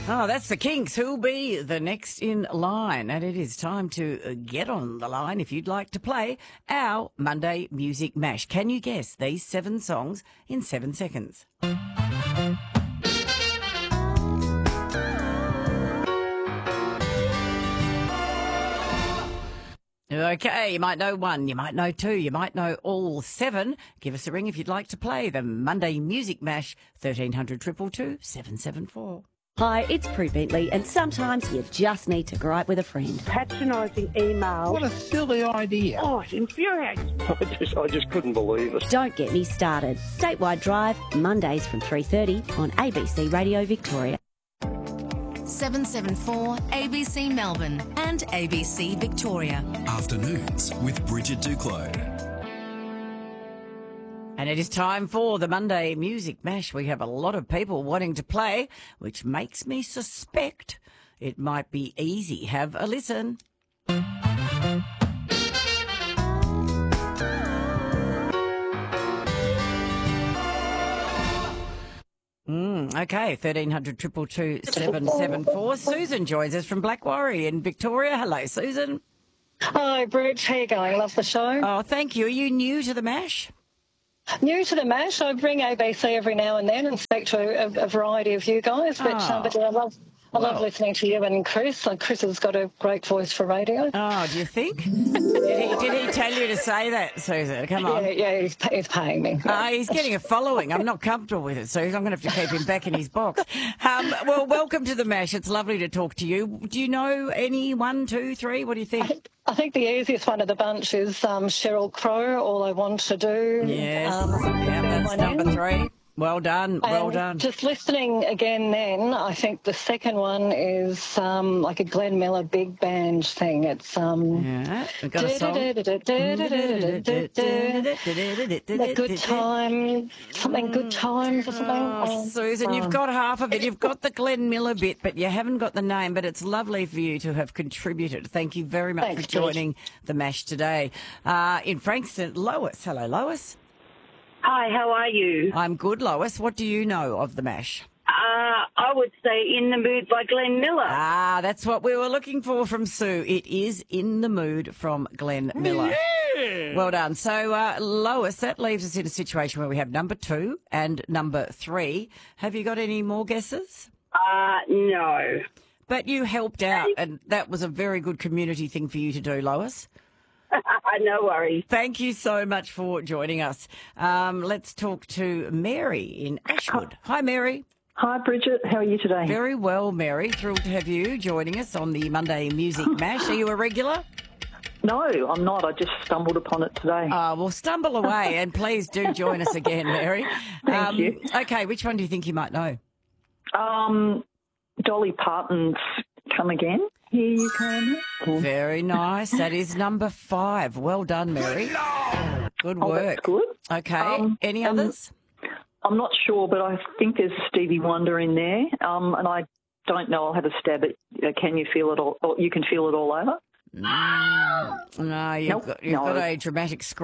Oh, that's the Kinks. Who'll be the next in line? And it is time to get on the line if you'd like to play our Monday Music Mash. Can you guess these 7 songs in 7 seconds? Okay, you might know 1, you might know 2, you might know all 7. Give us a ring if you'd like to play the Monday Music Mash, 1300 222 774. Hi, it's Prue Bentley, and sometimes you just need to gripe with a friend. Patronising email. What a silly idea. Oh, it infuriates. I just couldn't believe it. Don't get me started. Statewide Drive, Mondays from 3:30 on ABC Radio Victoria. 774 ABC Melbourne and ABC Victoria. Afternoons with Bridget Duclos. And it is time for the Monday Music Mash. We have a lot of people wanting to play, which makes me suspect it might be easy. Have a listen. Okay, 1300 222 774. Susan joins us from Blackwarry in Victoria. Hello, Susan. Hi, Bridge. How you going? Love the show. Oh, thank you. Are you new to the MASH? New to the MASH. I bring ABC every now and then and speak to a variety of you guys, but I love listening to you and Chris. Chris has got a great voice for radio. Oh, do you think? Did he tell you to say that, Susan? Come on. Yeah, he's paying me. He's getting a following. I'm not comfortable with it, Susan. I'm going to have to keep him back in his box. Well, welcome to the MASH. It's lovely to talk to you. Do you know any 1, 2, 3? What do you think? I think the easiest one of the bunch is Sheryl Crow, All I Want to Do. Yes, that's number 3. Well done, well done. Just listening again then, I think the second one is like a Glenn Miller big band thing. It's yeah, we've got a song. The Good Time, something Good Times or something. Oh, Susan, you've got half of it. You've got the Glenn Miller bit, but you haven't got the name. But it's lovely for you to have contributed. Thank you very much for joining the MASH today. In Frankston, Lois. Hello, Lois. Hi, how are you? I'm good, Lois. What do you know of the MASH? I would say In the Mood by Glenn Miller. That's what we were looking for from Sue. It is In the Mood from Glenn Miller. Yeah. Well done. So, Lois, that leaves us in a situation where we have number 2 and number 3. Have you got any more guesses? No. But you helped out, and that was a very good community thing for you to do, Lois. No worries. Thank you so much for joining us. Let's talk to Mary in Ashwood. Hi, Mary. Hi, Bridget. How are you today? Very well, Mary. Thrilled to have you joining us on the Monday Music Mash. Are you a regular? No, I'm not. I just stumbled upon it today. Well, stumble away, and please do join us again, Mary. Thank you. Okay, which one do you think you might know? Dolly Parton's Come Again. Here you come. Very nice. That is number 5. Well done, Mary. Good work. That's good. Okay. Any others? I'm not sure, but I think there's Stevie Wonder in there. And I don't know. I'll have a stab at Can You Feel It All? Or You Can Feel It All Over? No, you've got a dramatic